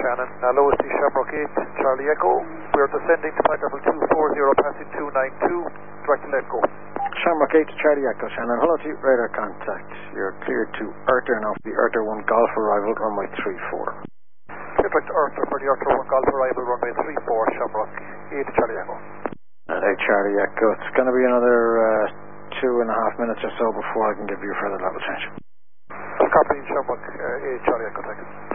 Shannon. Lowest is Shamrock 8, Charlie Echo. We are descending to flight level 240, passing 292, direct to let go. Shamrock 8 to Charlie Echo, Shannon. Hello to you, radar contact. You're cleared to Arthur now for the Arthur 1 Golf arrival, runway 34. Direct to Arthur for the Arthur 1 Golf arrival, runway 34, Shamrock 8 to Charlie Echo. Hey, Charlie Echo. It's going to be another 2.5 minutes or so before I can give you a further level change. Copy, Shamrock 8, Charlie Echo, thank you.